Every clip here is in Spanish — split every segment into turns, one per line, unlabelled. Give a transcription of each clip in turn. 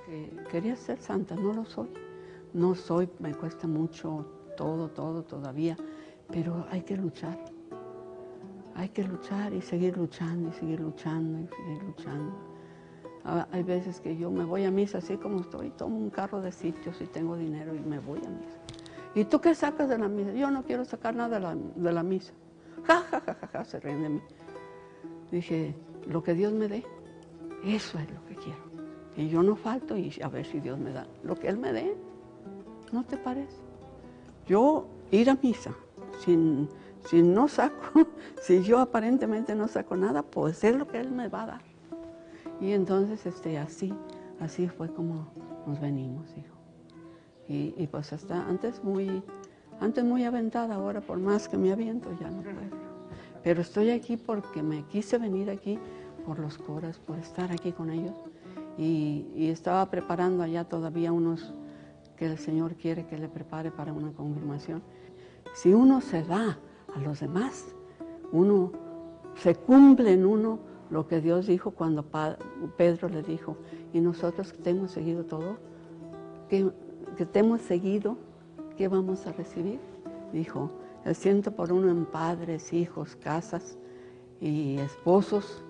que quería ser santa, no lo soy. No soy, me cuesta mucho todo todavía, pero hay que luchar. Hay que luchar y seguir luchando y seguir luchando y seguir luchando. Hay veces que yo me voy a misa así como estoy, tomo un carro de sitios y tengo dinero y me voy a misa. ¿Y tú qué sacas de la misa? Yo no quiero sacar nada de la misa. Ja, ja, ja, ja, ja, se ríen de mí. Dije, lo que Dios me dé, eso es lo que quiero. Y yo no falto y a ver si Dios me da lo que Él me dé. ¿No te parece? Yo ir a misa sin no saco, si yo aparentemente no saco nada, pues es lo que Él me va a dar. Y entonces así fue como nos venimos, hijo. Y pues hasta antes muy aventada, ahora por más que me aviento ya no puedo. Pero estoy aquí porque me quise venir aquí por los curas, por estar aquí con ellos. Y estaba preparando allá todavía unos que el Señor quiere que le prepare para una confirmación. Si uno se da a los demás, uno se cumple en uno lo que Dios dijo cuando Pedro le dijo, y nosotros que te hemos seguido todo, que te hemos seguido, ¿qué vamos a recibir? Dijo, el 100 por uno en padres, hijos, casas y esposos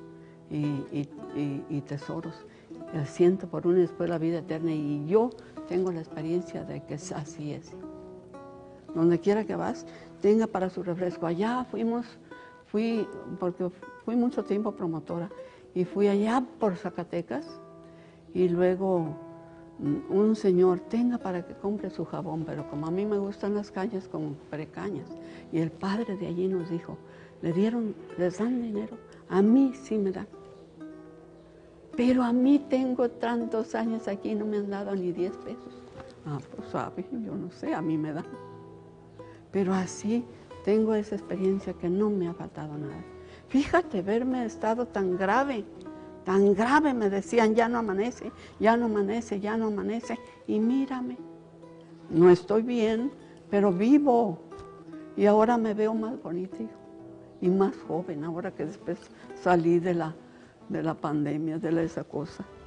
y tesoros. El 100 por uno y después la vida eterna. Y yo tengo la experiencia de que así es. Donde quiera que vas, tenga para su refresco. Allá porque fui mucho tiempo promotora, y fui allá por Zacatecas, y luego un señor, tenga para que compre su jabón, pero como a mí me gustan las cañas, compré cañas. Y el padre de allí nos dijo, les dan dinero, a mí sí me dan. Pero a mí tengo tantos años aquí y no me han dado ni 10 pesos. Pues sabe, yo no sé, a mí me dan. Pero así tengo esa experiencia que no me ha faltado nada. Fíjate, verme estado tan grave, me decían, ya no amanece, ya no amanece, ya no amanece. Y mírame, no estoy bien, pero vivo. Y ahora me veo más bonita, hijo, y más joven, ahora que después salí de la pandemia, de esa cosa.